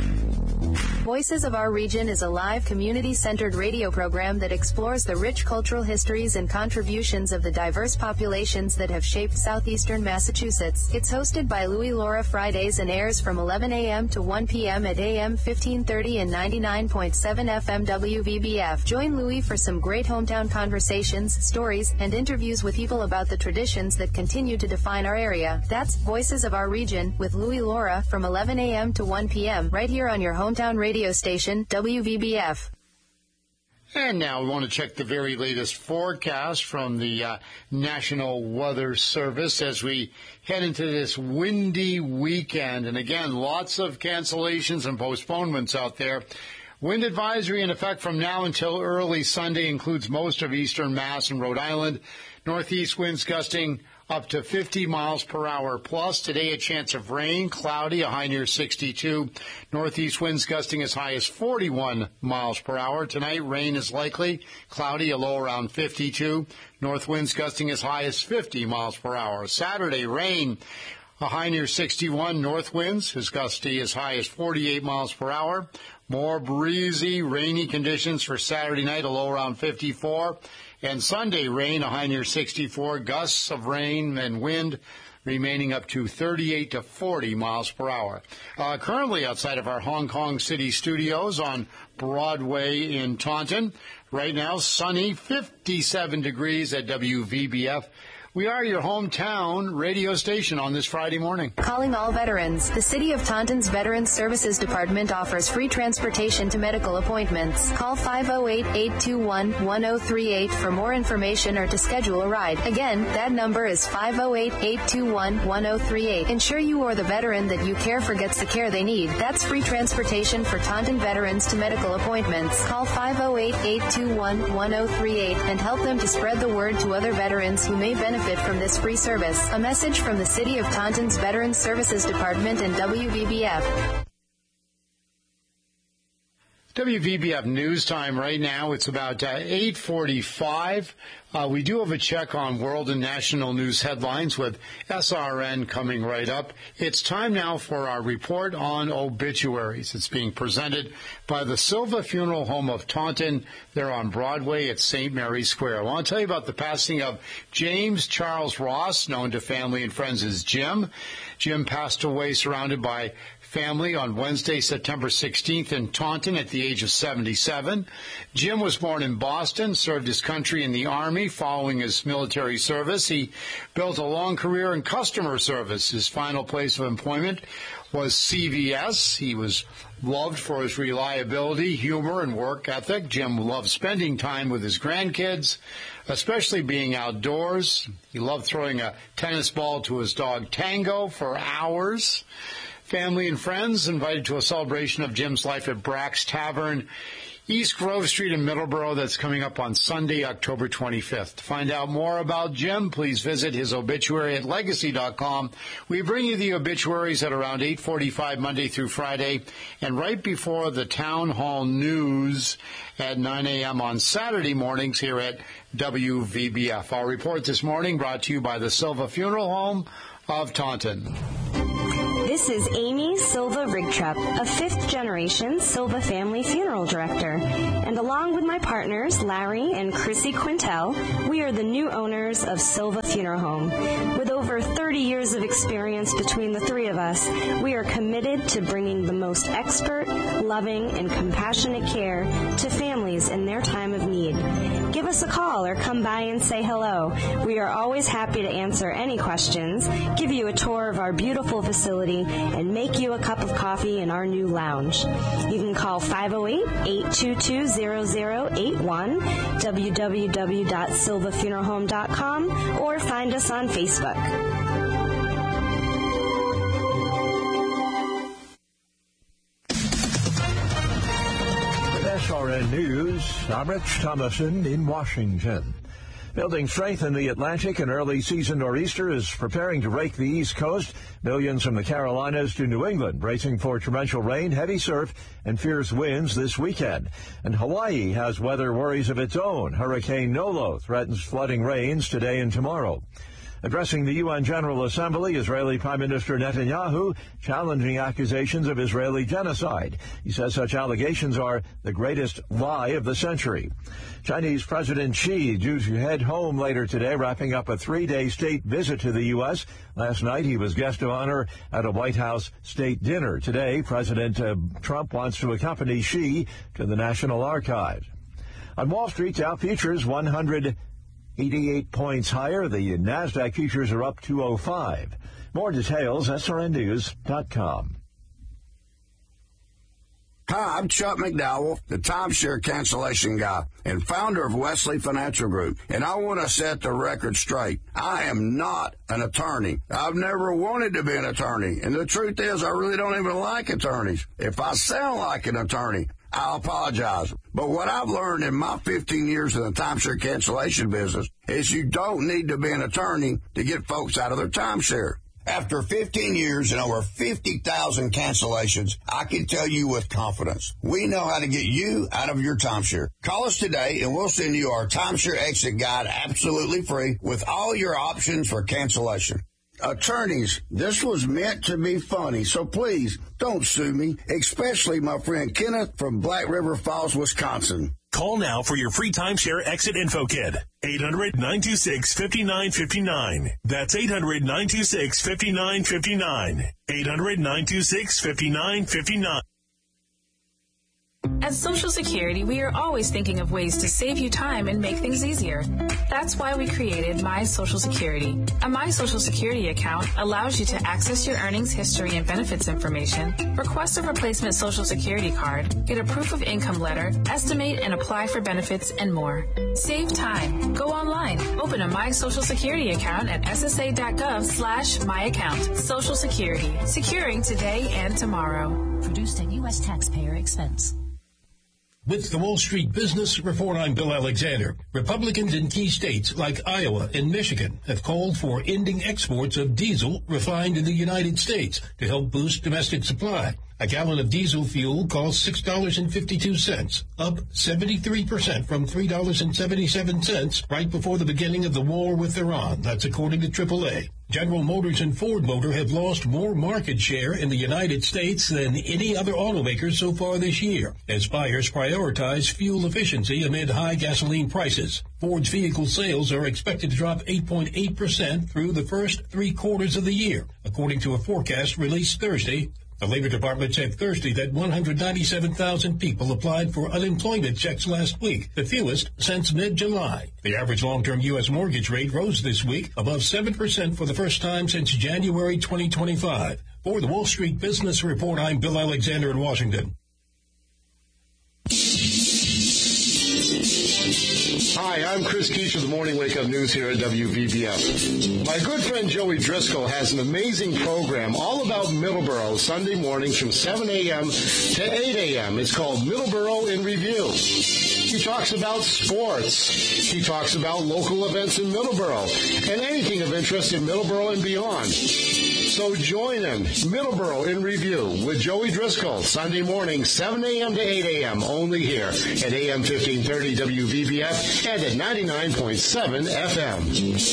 Voices of Our Region is a live, community-centered radio program that explores the rich cultural histories and contributions of the diverse populations that have shaped southeastern Massachusetts. It's hosted by Louie Laura Fridays and airs from eleven a.m. to one p.m. at A M fifteen thirty and ninety-nine point seven F M W V B F. Join Louie for some great hometown conversations, stories, and interviews with people about the traditions that continue to define our area. That's Voices of Our Region with Louie Laura from eleven a.m. to one p.m. right here on your hometown radio radio station, W V B F. And now we want to check the very latest forecast from the uh, National Weather Service as we head into this windy weekend. And again, lots of cancellations and postponements out there. Wind advisory in effect from now until early Sunday includes most of eastern Mass and Rhode Island. Northeast winds gusting up to fifty miles per hour plus. Today, a chance of rain, cloudy, a high near sixty-two. Northeast winds gusting as high as forty-one miles per hour. Tonight, rain is likely, cloudy, a low around fifty-two. North winds gusting as high as fifty miles per hour. Saturday, rain, a high near sixty-one. North winds as gusty as high as forty-eight miles per hour. More breezy, rainy conditions for Saturday night, a low around fifty-four. And Sunday, rain, a high near sixty-four, gusts of rain and wind remaining up to thirty-eight to forty miles per hour. Uh, currently outside of our Hong Kong City studios on Broadway in Taunton, right now sunny, fifty-seven degrees at W V B F. We are your hometown radio station on this Friday morning. Calling all veterans. The City of Taunton's Veterans Services Department offers free transportation to medical appointments. Call five oh eight, eight two one, one oh three eight for more information or to schedule a ride. Again, that number is five oh eight, eight two one, one oh three eight. Ensure you or the veteran that you care for gets the care they need. That's free transportation for Taunton veterans to medical appointments. Call five oh eight, eight two one, one oh three eight and help them to spread the word to other veterans who may benefit from this free service. A message from the City of Taunton's Veterans Services Department and W V B F. W V B F News Time right now. It's about uh, eight forty-five. Uh, we do have a check on world and national news headlines with S R N coming right up. It's time now for our report on obituaries. It's being presented by the Silva Funeral Home of Taunton. They're on Broadway at Saint Mary's Square. I want to tell you about the passing of James Charles Ross, known to family and friends as Jim. Jim passed away surrounded by family on Wednesday, September sixteenth in Taunton at the age of seventy-seven. Jim was born in Boston, served his country in the Army. Following his military service, he built a long career in customer service. His final place of employment was C V S. He was loved for his reliability, humor, and work ethic. Jim loved spending time with his grandkids, especially being outdoors. He loved throwing a tennis ball to his dog Tango for hours. Family and friends invited to a celebration of Jim's life at Brack's Tavern, East Grove Street in Middleborough. That's coming up on Sunday, October twenty-fifth. To find out more about Jim, please visit his obituary at legacy dot com. We bring you the obituaries at around eight forty-five Monday through Friday, and right before the Town Hall News at nine a.m. on Saturday mornings here at W V B F. Our report this morning brought to you by the Silva Funeral Home of Taunton. This is Amy Silva Rigtrup, a fifth-generation Silva family funeral director. And along with my partners, Larry and Chrissy Quintel, we are the new owners of Silva Funeral Home. With over thirty years of experience between the three of us, we are committed to bringing the most expert, loving, and compassionate care to families in their time of need. Give us a call or come by and say hello. We are always happy to answer any questions, give you a tour of our beautiful facility, and make you a cup of coffee in our new lounge. You can call five oh eight, eight two two, zero zero eight one, w w w dot silva funeral home dot com, or find us on Facebook. With S R N News, I'm Rich Thomason in Washington. Building strength in the Atlantic, an early season nor'easter is preparing to rake the East Coast. Millions from the Carolinas to New England bracing for torrential rain, heavy surf, and fierce winds this weekend. And Hawaii has weather worries of its own. Hurricane Nolo threatens flooding rains today and tomorrow. Addressing the U N General Assembly, Israeli Prime Minister Netanyahu challenging accusations of Israeli genocide. He says such allegations are the greatest lie of the century. Chinese President Xi due to head home later today, wrapping up a three-day state visit to the U S. Last night, he was guest of honor at a White House state dinner. Today, President uh, Trump wants to accompany Xi to the National Archives. On Wall Street, Dow futures one hundred eighty-eight points higher. The NASDAQ futures are up two oh five. More details, S R N news dot com. Hi, I'm Chuck McDowell, the timeshare cancellation guy and founder of Wesley Financial Group, and I want to set the record straight. I am not an attorney. I've never wanted to be an attorney, and the truth is I really don't even like attorneys. If I sound like an attorney, I apologize. But what I've learned in my fifteen years in the timeshare cancellation business is you don't need to be an attorney to get folks out of their timeshare. After fifteen years and over fifty thousand cancellations, I can tell you with confidence, we know how to get you out of your timeshare. Call us today and we'll send you our timeshare exit guide absolutely free with all your options for cancellation. Attorneys, this was meant to be funny, so please don't sue me, especially my friend Kenneth from Black River Falls, Wisconsin. Call now for your free timeshare exit info kit. eight hundred, nine two six, five nine five nine. That's eight hundred, nine two six, five nine five nine. eight hundred, nine two six, five nine five nine. At Social Security, we are always thinking of ways to save you time and make things easier. That's why we created My Social Security. A My Social Security account allows you to access your earnings history and benefits information, request a replacement Social Security card, get a proof of income letter, estimate and apply for benefits, and more. Save time. Go online. Open a My Social Security account at S S A dot gov slash my account. Social Security. Securing today and tomorrow. Produced at U S taxpayer expense. With the Wall Street Business Report, I'm Bill Alexander. Republicans in key states like Iowa and Michigan have called for ending exports of diesel refined in the United States to help boost domestic supply. A gallon of diesel fuel costs six dollars and fifty-two cents, up seventy-three percent from three dollars and seventy-seven cents right before the beginning of the war with Iran. That's according to triple A. General Motors and Ford Motor have lost more market share in the United States than any other automakers so far this year, as buyers prioritize fuel efficiency amid high gasoline prices. Ford's vehicle sales are expected to drop eight point eight percent through the first three quarters of the year, according to a forecast released Thursday The Labor Department said Thursday that one hundred ninety-seven thousand people applied for unemployment checks last week, the fewest since mid-July. The average long-term U S mortgage rate rose this week above seven percent for the first time since January twenty twenty-five. For the Wall Street Business Report, I'm Bill Alexander in Washington. Hi, I'm Chris Keach of the Morning Wake Up News here at W V B F. My good friend Joey Driscoll has an amazing program all about Middleborough Sunday mornings from seven a.m. to eight a.m. It's called Middleborough in Review. He talks about sports. He talks about local events in Middleborough and anything of interest in Middleborough and beyond. So join him, Middleborough in Review with Joey Driscoll, Sunday morning, seven a.m. to eight a.m. only here at A M fifteen thirty W V B F and at ninety-nine point seven F M.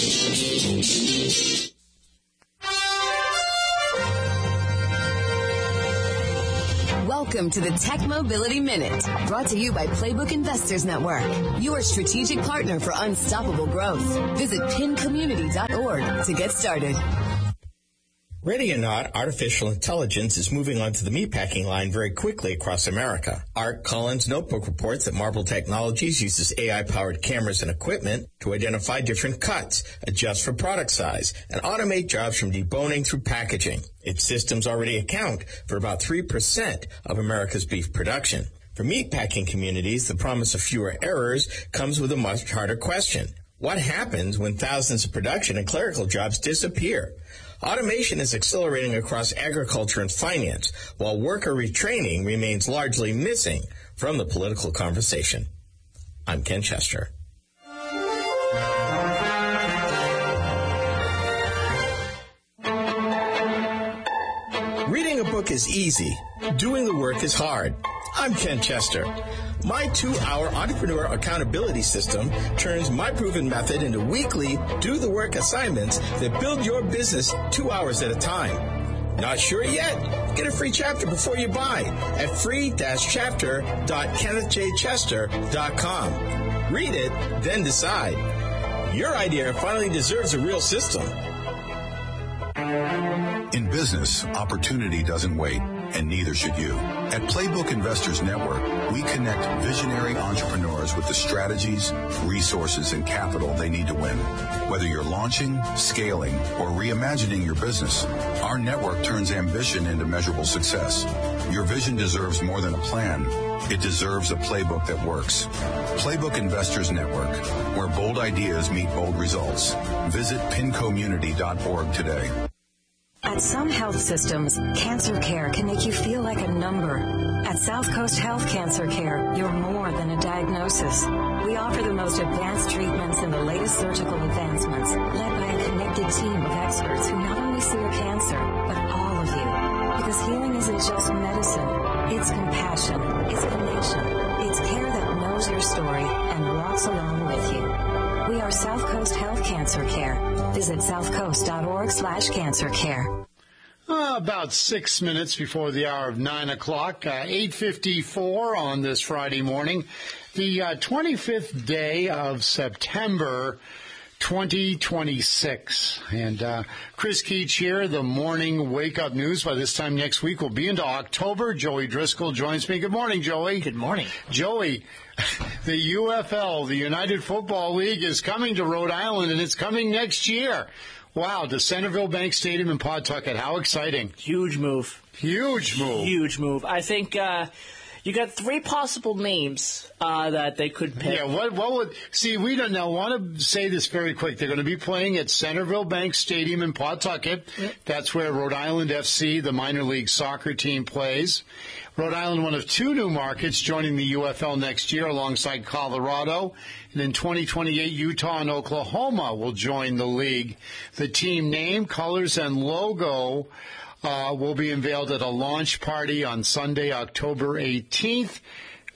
Welcome to the Tech Mobility Minute, brought to you by Playbook Investors Network, your strategic partner for unstoppable growth. Visit pin community dot org to get started. Ready or not, artificial intelligence is moving onto the meatpacking line very quickly across America. Art Cullen's notebook reports that Marble Technologies uses A I-powered cameras and equipment to identify different cuts, adjust for product size, and automate jobs from deboning through packaging. Its systems already account for about three percent of America's beef production. For meatpacking communities, the promise of fewer errors comes with a much harder question. What happens when thousands of production and clerical jobs disappear? Automation is accelerating across agriculture and finance, while worker retraining remains largely missing from the political conversation. I'm Ken Chester. Reading a book is easy. Doing the work is hard. I'm Ken Chester. My two-hour entrepreneur accountability system turns my proven method into weekly do-the-work assignments that build your business two hours at a time. Not sure yet? Get a free chapter before you buy at free dash chapter dot kenneth j chester dot com. Read it, then decide. Your idea finally deserves a real system. In business, opportunity doesn't wait, and neither should you. At Playbook Investors Network, we connect visionary entrepreneurs with the strategies, resources, and capital they need to win. Whether you're launching, scaling, or reimagining your business, our network turns ambition into measurable success. Your vision deserves more than a plan. It deserves a playbook that works. Playbook Investors Network, where bold ideas meet bold results. Visit pin community dot org today. At some health systems, cancer care can make you feel like a number. At South Coast Health Cancer Care, you're more than a diagnosis. We offer the most advanced treatments and the latest surgical advancements, led by a connected team of experts who not only see your cancer, but all of you. Because healing isn't just medicine. It's compassion. It's connection. It's care that knows your story and walks along with you. We are South Coast Health Cancer Care. Visit southcoast dot org slash cancer care. Uh, about six minutes before the hour of nine o'clock, uh, eight fifty-four on this Friday morning, the uh, twenty-fifth day of September, twenty twenty-six. And uh, Chris Keach here, the morning wake-up news. By this time next week, we'll be into October. Joey Driscoll joins me. Good morning, Joey. Good morning. Joey, the U F L, the United Football League, is coming to Rhode Island, and it's coming next year. Wow, to Centerville Bank Stadium in Pawtucket. How exciting. Huge move. Huge move. Huge move. I think uh, you got three possible names uh, that they could pick. Yeah, what what would... See, we don't know. I want to say this very quick. They're going to be playing at Centerville Bank Stadium in Pawtucket. Yep. That's where Rhode Island F C, the minor league soccer team, plays. Rhode Island, one of two new markets, joining the U F L next year alongside Colorado. And in twenty twenty-eight, Utah and Oklahoma will join the league. The team name, colors, and logo uh, will be unveiled at a launch party on Sunday, October eighteenth.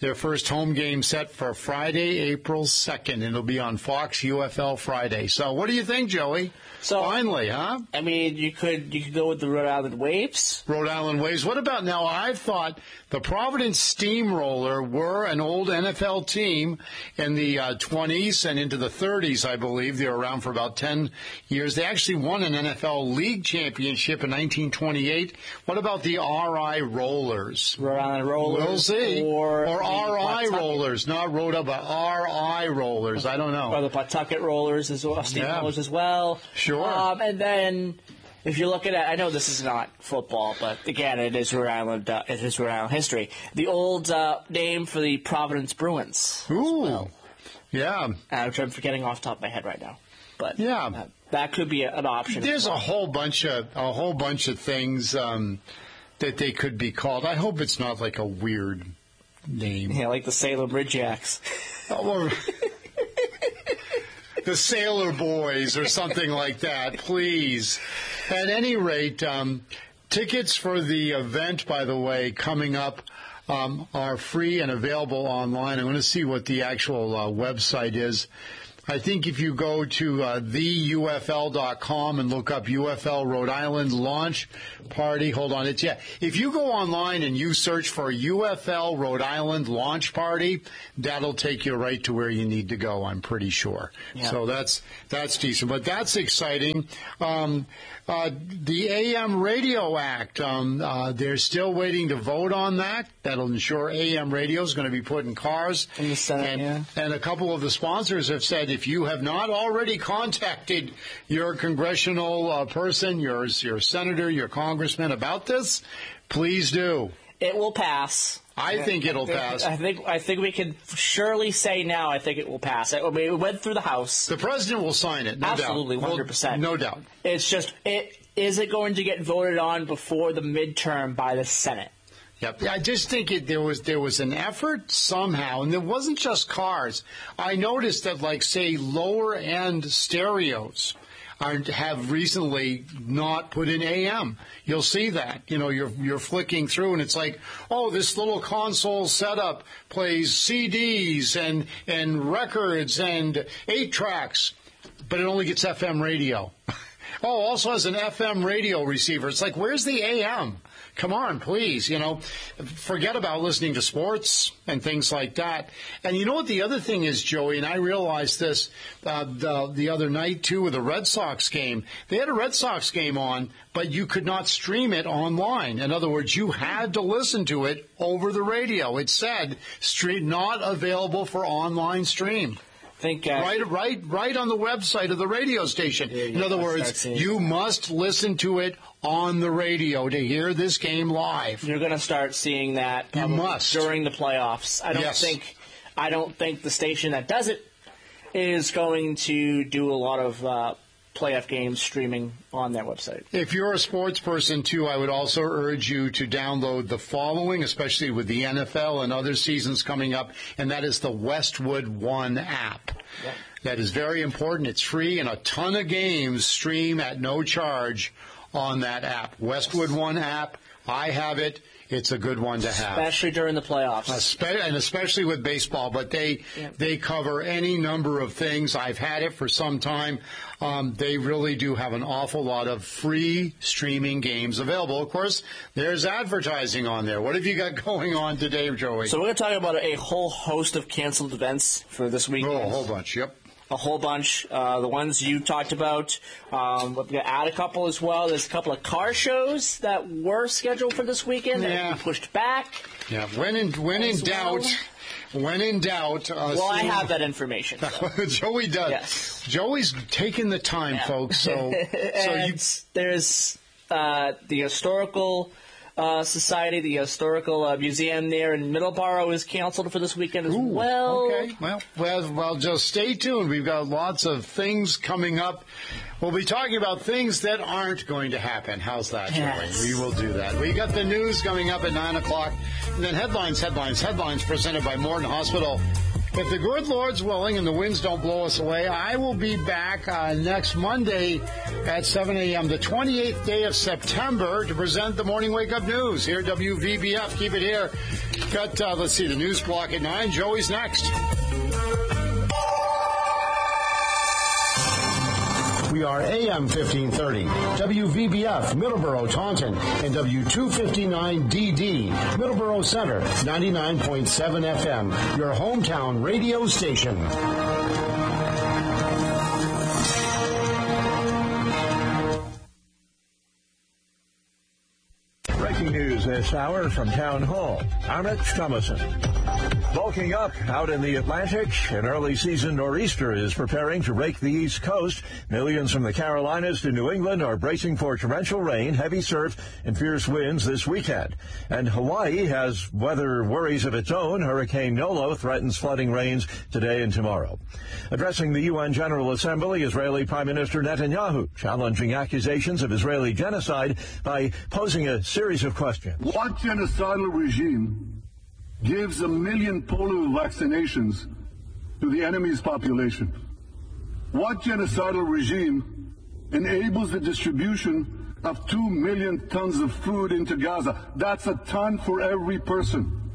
their first home game set for Friday, April second, and it'll be on Fox U F L Friday. So what do you think, Joey? So finally, huh? I mean, you could you could go with the Rhode Island Waves. Rhode Island Waves. What about now? I've thought the Providence Steamroller were an old N F L team in the uh, twenties and into the thirties, I believe. They were around for about ten years. They actually won an N F L League championship in nineteen twenty-eight. What about the R I Rollers? Rhode Island Rollers. We'll see. Or, or R I Pawtucket. Rollers, not Rhoda, but R I Rollers. I don't know. Or the Pawtucket Rollers as well, Steamrollers Yeah. as well. Sure. Um, and then, if you're looking at, I know this is not football, but again, it is Rhode Island. Uh, it is Rhode Island history. The old uh, name for the Providence Bruins. Ooh. Well, yeah. uh, which I'm forgetting off the top of my head right now, but yeah, uh, that could be a, an option. There's a whole bunch of a whole bunch of things um, that they could be called. I hope it's not like a weird name. Yeah, like the Salem Ridgejacks. Or the Sailor Boys or something like that, please. At any rate, um, tickets for the event, by the way, coming up um, are free and available online. I'm going to see what the actual uh, website is. I think if you go to uh, the U F L dot com and look up U F L Rhode Island launch party, hold on, it's yeah. If you go online and you search for U F L Rhode Island launch party, that'll take you right to where you need to go, I'm pretty sure. Yeah. So that's that's decent, but that's exciting. Um, uh, the A M Radio Act, um, uh, they're still waiting to vote on that. That'll ensure A M radio is going to be put in cars. In the Senate, and, yeah. and a couple of the sponsors have said if you have not already contacted your congressional uh, person, your, your senator, your congressman about this, please do. It will pass. I think it'll I think, pass. I think I think we can surely say now. I think it will pass. I mean, it went through the House. The president will sign it. No Absolutely, doubt. one hundred percent. No doubt. It's just, it is it going to get voted on before the midterm by the Senate? Yep. I just think it, there was there was an effort somehow, and it wasn't just cars. I noticed that, like, say, lower end stereos are, have recently not put in A M. You'll see that. You know, you're you're flicking through, and it's like, oh, this little console setup plays C Ds and and records and eight tracks, but it only gets F M radio. Oh, also has an F M radio receiver. It's like, where's the A M? Come on, please, you know, forget about listening to sports and things like that. And you know what the other thing is, Joey, and I realized this uh, the, the other night, too, with the Red Sox game. They had a Red Sox game on, but you could not stream it online. In other words, you had to listen to it over the radio. It said, stream, not available for online stream. Think, uh, right, right, right on the website of the radio station. Yeah, In other words, you must listen to it on the radio to hear this game live. You're going to start seeing that. You must during the playoffs. I don't Yes. think. I don't think the station that does it is going to do a lot of uh, playoff games streaming on their website. If you're a sports person, too, I would also urge you to download the following, especially with the N F L and other seasons coming up, and that is the Westwood One app. Yep. That is very important. It's free, and a ton of games stream at no charge on that app. Westwood One app. I have it. It's a good one to have. Especially during the playoffs. Espe- and especially with baseball, but they Yep. they cover any number of things. I've had it for some time. Um, they really do have an awful lot of free streaming games available. Of course, there's advertising on there. What have you got going on today, Joey? So we're going to talk about a whole host of canceled events for this weekend. Oh, a whole bunch, yep. A whole bunch. Uh, the ones you talked about. Um, we're going to add a couple as well. There's a couple of car shows that were scheduled for this weekend that Yeah. have been pushed back. Yeah, when in when in As well. doubt, when in doubt. Uh, Well, I see- have that information. So. Joey does. Yes. Joey's taking the time, Yeah. folks. So, so and you, there's uh, the historical uh, society, the historical uh, museum there in Middleborough is canceled for this weekend as well. Okay. Well, well, well, just stay tuned. We've got lots of things coming up. We'll be talking about things that aren't going to happen. How's that, Joey? Yes. We will do that. We got the news coming up at nine o'clock. And then headlines, headlines, headlines presented by Morton Hospital. if the good Lord's willing and the winds don't blow us away, I will be back uh, next Monday at seven a.m., the twenty-eighth day of September, to present the Morning Wake Up News here at W V B F. Keep it here. Got, uh, let's see, the news block at nine. Joey's next. We are A M fifteen thirty, W V B F, Middleborough, Taunton, and W two fifty-nine D D, Middleborough Center, ninety-nine point seven F M, your hometown radio station. Breaking news this hour from Town Hall. I'm Rich Thomason. Bulking up out in the Atlantic, an early season nor'easter is preparing to rake the East Coast. Millions from the Carolinas to New England are bracing for torrential rain, heavy surf, and fierce winds this weekend. And Hawaii has weather worries of its own. Hurricane Nolo threatens flooding rains today and tomorrow. Addressing the U N General Assembly, Israeli Prime Minister Netanyahu challenging accusations of Israeli genocide by posing a series of questions. What genocidal regime gives a million polio vaccinations to the enemy's population? What genocidal regime enables the distribution of two million tons of food into Gaza? That's a ton for every person.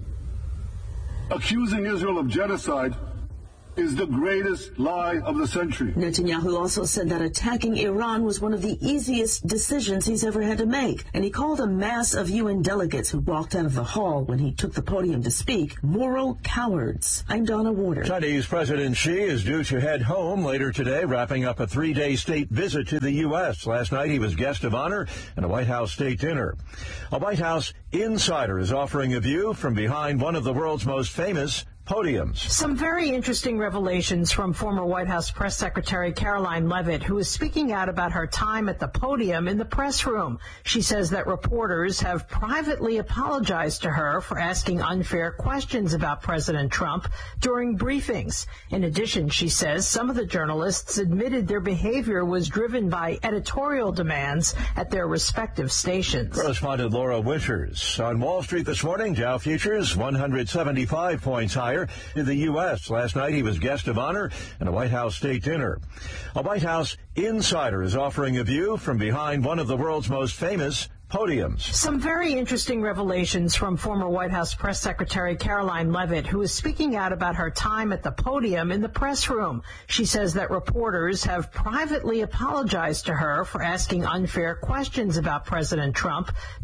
Accusing Israel of genocide is the greatest lie of the century. Netanyahu also said that attacking Iran was one of the easiest decisions he's ever had to make, and he called a mass of U N delegates who walked out of the hall when he took the podium to speak moral cowards. I'm Donna Warder. Chinese President Xi is due to head home later today, wrapping up a three-day state visit to the U S. Last night he was guest of honor at a White House state dinner. A White House insider is offering a view from behind one of the world's most famous podiums. Some very interesting revelations from former White House Press Secretary Caroline Leavitt, who is speaking out about her time at the podium in the press room. She says that reporters have privately apologized to her for asking unfair questions about President Trump during briefings. In addition, she says some of the journalists admitted their behavior was driven by editorial demands at their respective stations. Correspondent Laura Winters. On Wall Street this morning, Dow futures one hundred seventy-five points higher. In the U S last night, he was guest of honor at a White House state dinner. A White House insider is offering a view from behind one of the world's most famous podiums. Some very interesting revelations from former White House Press Secretary Caroline Leavitt, who is speaking out about her time at the podium in the press room. She says that reporters have privately apologized to her for asking unfair questions about President Trump